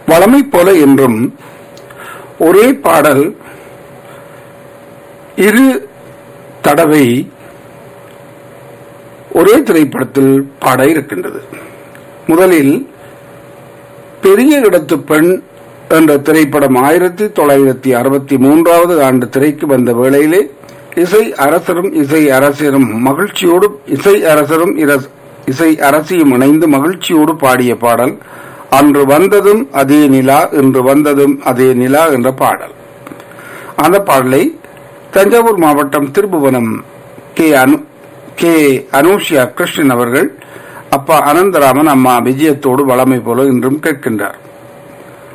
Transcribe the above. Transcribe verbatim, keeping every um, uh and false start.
வளமை போல என்றும் ஒரே பாடல் இரு தடவை ஒரே திரைப்படத்தில் பாட இருக்கின்றது. முதலில் பெரிய இடத்து பெண் என்ற திரைப்படம் ஆயிரத்தி தொள்ளாயிரத்தி அறுபத்தி மூன்றாவது ஆண்டு திரைக்கு வந்த வேளையிலே இசை அரசரும் இசை அரசரும் மகிழ்ச்சியோடு இசை அரசரும் இசை அரசியும் இணைந்து மகிழ்ச்சியோடு பாடிய பாடல் அன்று வந்ததும் அதே நிலா இன்று வந்ததும் அதே நிலா என்ற பாடல். அந்த பாடலை தஞ்சாவூர் மாவட்டம் திருபுவனம் கே அனு கே அனுஷியா கிருஷ்ணன் அவர்கள் அப்பா அனந்தராமன் அம்மா விஜயத்தோடு வளமை போல இன்றும் கேட்கின்றார்.